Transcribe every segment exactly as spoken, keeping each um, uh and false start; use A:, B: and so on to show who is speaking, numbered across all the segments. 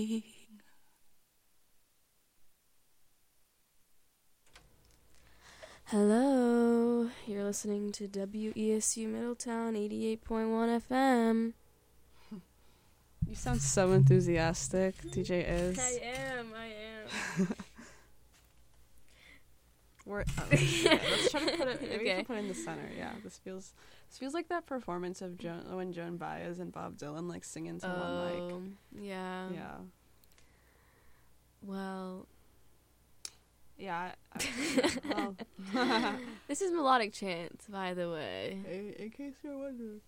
A: Hello, you're listening to W E S U Middletown eighty-eight point one F M.
B: You sound so enthusiastic, D J Is.
A: I am, I am.
B: We're, oh, yeah, let's try to put it, maybe
A: Okay.
B: we can put it in the center, yeah. This feels this feels like that performance of Joan, when Joan Baez and Bob Dylan, like, sing into one
A: Oh, yeah.
B: mic. Yeah.
A: Well,
B: Yeah, I, I, well,
A: this is Melodic Chant, by the way.
B: in, in case you're wondering.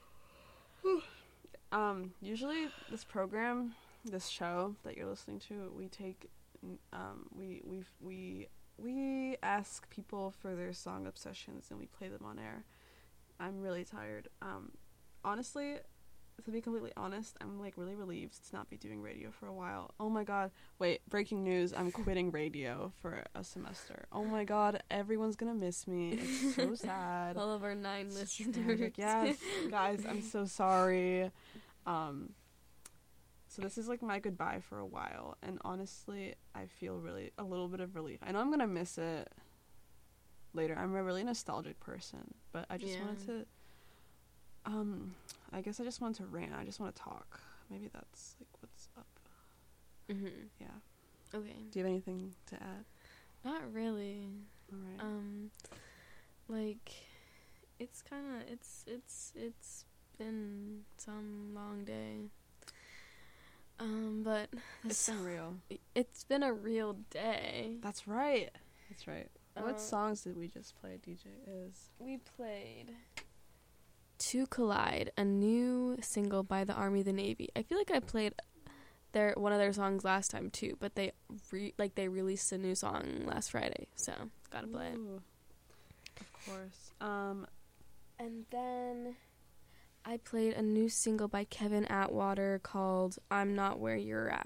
B: um, usually this program, this show that you're listening to, we take, um, we, we, we, we ask people for their song obsessions and we play them on air. I'm really tired. Um, honestly, to be completely honest, I'm, like, really relieved to not be doing radio for a while. Oh my god. Wait, breaking news. I'm quitting radio for a semester. Oh my god, everyone's gonna miss me. It's so sad.
A: All of our nine
B: It's
A: listeners.
B: tragic. Yes, guys, I'm so sorry. Um, so this is, like, my goodbye for a while. And honestly, I feel really, a little bit of relief. I know I'm gonna miss it later. I'm a really nostalgic person. But I just
A: Yeah.
B: wanted to... Um... I guess I just want to rant. I just want to talk. Maybe that's, like, what's up.
A: Mm-hmm.
B: Yeah.
A: Okay.
B: Do you have anything to add?
A: Not really.
B: All right.
A: Um, like, it's kind of, it's, it's, it's been some long day. Um, but
B: It's been real.
A: it's been a real day.
B: That's right. That's right.
A: Uh,
B: What songs did we just play, D J Is?
A: We played To Collide, a new single by the Army the Navy. I feel like I played their one of their songs last time too, but they re- like they released a new song last Friday, so gotta play it.
B: Ooh. Of course. Um,
A: And then I played a new single by Kevin Atwater called I'm Not Where You're At.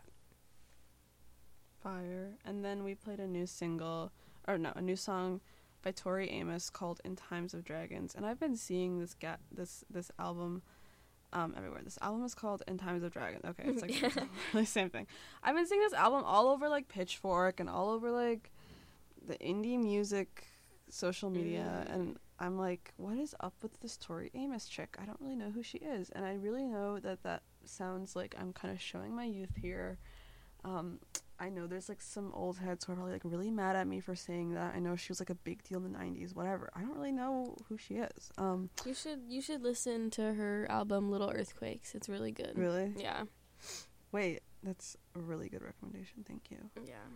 B: Fire. And then we played a new single, or no, a new song by Tori Amos called In Times of Dragons. And I've been seeing this ga- this this album um everywhere. This album is called In Times of Dragons. Okay, it's like really the same thing. I've been seeing this album all over, like, Pitchfork and all over, like, the indie music social media,
A: Mm.
B: and I'm like, what is up with this Tori Amos chick? I don't really know who she is, and I really know that that sounds like I'm kind of showing my youth here. Um, I know there's, like, some old heads who are probably, like, really mad at me for saying that. I know she was, like, a big deal in the nineties, whatever. I don't really know who she is. Um,
A: You should you should listen to her album Little Earthquakes. It's really good.
B: really?
A: Yeah.
B: Wait, that's a really good recommendation. Thank you.
A: Yeah.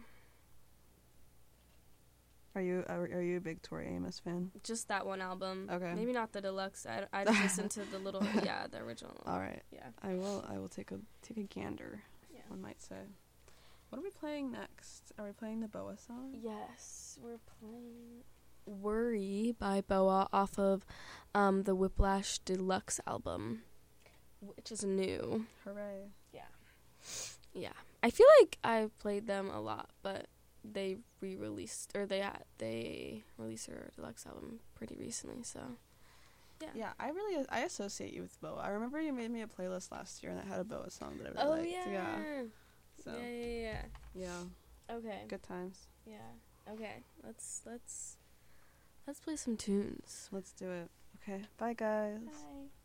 B: Are you are, are you a big Tori Amos fan?
A: Just that one album.
B: Okay.
A: Maybe not the deluxe. I I listened to the little yeah, the original.
B: All right.
A: Yeah.
B: I will I will take a take a gander.
A: Yeah.
B: One might say. What are we playing next? Are we playing the Boa song?
A: Yes, we're playing Worry by Boa off of um, the Whiplash Deluxe album, which is new.
B: Hooray.
A: Yeah. I feel like I've played them a lot, but they re-released, or they had, they released their deluxe album pretty recently, so yeah.
B: Yeah, I really I associate you with Boa. I remember you made me a playlist last year and it had a Boa song that I really
A: Oh,
B: liked.
A: yeah.
B: Yeah. So
A: Yeah, yeah, yeah.
B: yeah.
A: Okay.
B: Good times.
A: Yeah. Okay. Let's, let's, let's play some tunes.
B: Let's do it. Okay. Bye guys.
A: Bye.